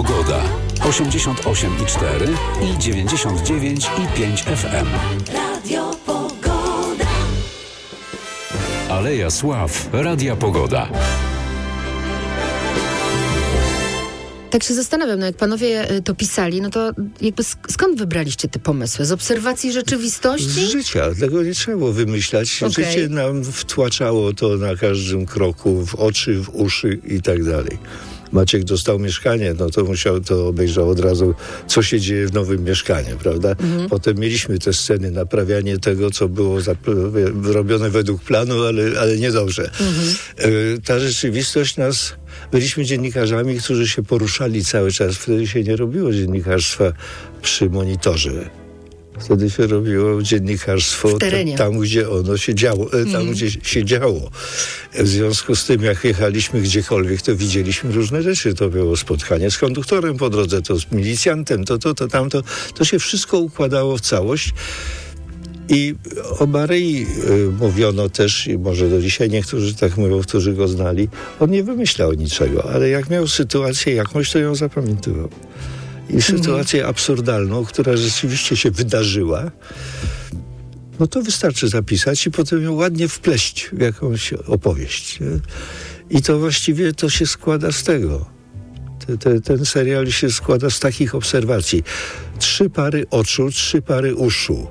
Pogoda. 88,4 i 99,5 FM. Radio Pogoda. Aleja Sław. Radia Pogoda. Tak się zastanawiam, jak panowie to pisali, no to jakby skąd wybraliście te pomysły? Z obserwacji rzeczywistości? Z życia. Tego nie trzeba było wymyślać. Okay. Życie nam wtłaczało to na każdym kroku, w oczy, w uszy i tak dalej. Maciek dostał mieszkanie, no to obejrzał od razu, co się dzieje w nowym mieszkaniu, prawda? Potem mieliśmy te sceny, naprawianie tego, co było robione według planu, ale niedobrze. Ta rzeczywistość byliśmy dziennikarzami, którzy się poruszali cały czas. Wtedy się nie robiło dziennikarstwa przy monitorze. Wtedy się robiło dziennikarstwo tam, gdzie ono się działo, gdzie się działo. W związku z tym, jak jechaliśmy gdziekolwiek, to widzieliśmy różne rzeczy. To było spotkanie z konduktorem po drodze, to z milicjantem, to tamto. To się wszystko układało w całość. I o Barei mówiono też, i może do dzisiaj niektórzy tak mówią, którzy go znali, on nie wymyślał niczego, ale jak miał sytuację jakąś, to ją zapamiętywał. I sytuację absurdalną, która rzeczywiście się wydarzyła, no to wystarczy zapisać i potem ją ładnie wpleść w jakąś opowieść. Nie? I to właściwie to się składa z tego. Ten serial się składa z takich obserwacji. 3 pary oczu, 3 pary uszu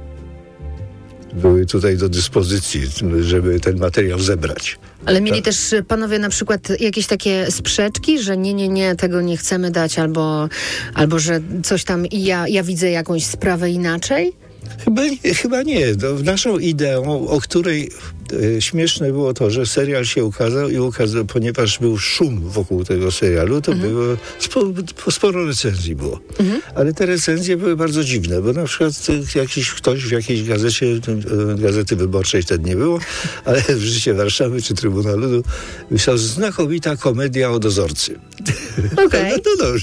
były tutaj do dyspozycji, żeby ten materiał zebrać. Ale mieli też panowie na przykład jakieś takie sprzeczki, że nie, tego nie chcemy dać, albo że coś tam i ja widzę jakąś sprawę inaczej? Chyba nie. No, naszą ideą, o której śmieszne było to, że serial się ukazał, ponieważ był szum wokół tego serialu, to było sporo recenzji było. Ale te recenzje były bardzo dziwne, bo na przykład ktoś w jakiejś gazecie, Gazety Wyborczej wtedy nie było, ale w Życie Warszawy czy Trybunału Ludu myślał, znakomita komedia o dozorcy. Okej. No dobrze.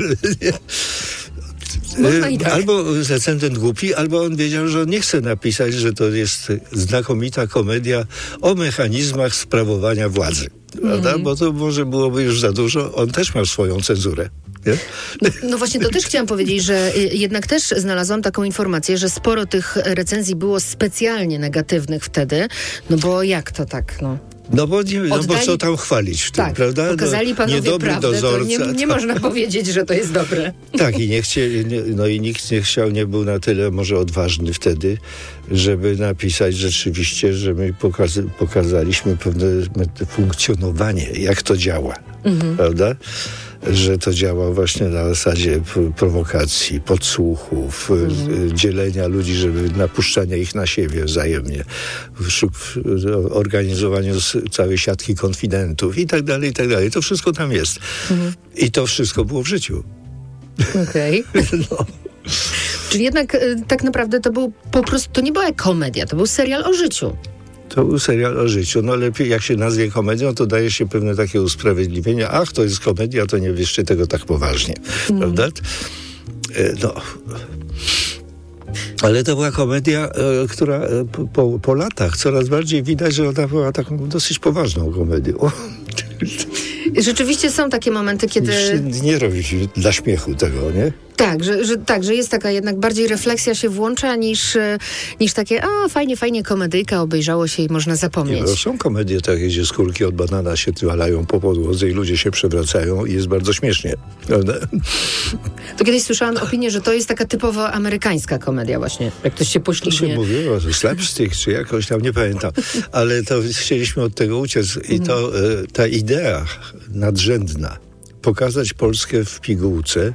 Tak. Albo recenzent głupi, albo on wiedział, że on nie chce napisać, że to jest znakomita komedia o mechanizmach sprawowania władzy. Prawda? Bo to może byłoby już za dużo. On też ma swoją cenzurę. Nie? No właśnie, to też chciałam powiedzieć, że jednak też znalazłam taką informację, że sporo tych recenzji było specjalnie negatywnych wtedy, no bo jak to tak, no? No bo co tam chwalić w tym, tak, prawda? Pokazali panowie niedobry prawdę, dozorca, to nie można powiedzieć, że to jest dobre. Tak, i nikt nie chciał, nie był na tyle może odważny wtedy, żeby napisać rzeczywiście, że my pokazaliśmy pewne funkcjonowanie, jak to działa, prawda? Że to działa właśnie na zasadzie prowokacji, podsłuchów, dzielenia ludzi, żeby napuszczania ich na siebie wzajemnie, organizowaniu całej siatki konfidentów i tak dalej, i tak dalej. To wszystko tam jest. I to wszystko było w życiu. Okej. No. Czyli jednak tak naprawdę to był po prostu, to nie była komedia, to był serial o życiu. To był serial o życiu. No lepiej, jak się nazwie komedią, to daje się pewne takie usprawiedliwienie. Ach, to jest komedia, to nie bierzcie tego tak poważnie. Prawda? No. Ale to była komedia, która po latach coraz bardziej widać, że ona była taką dosyć poważną komedią. Rzeczywiście są takie momenty, kiedy... Nie robi się dla śmiechu tego, nie? Tak, że jest taka jednak bardziej refleksja się włącza niż takie, fajnie, komedyjka, obejrzało się i można zapomnieć. Nie, są komedie takie, gdzie skórki od banana się walają po podłodze i ludzie się przewracają i jest bardzo śmiesznie, prawda? To kiedyś słyszałam opinię, że to jest taka typowo amerykańska komedia właśnie, jak ktoś się poślizgnie. To się mówiło, slapstick czy jakoś tam, nie pamiętam, ale to chcieliśmy od tego uciec i to ta idea nadrzędna, pokazać Polskę w pigułce,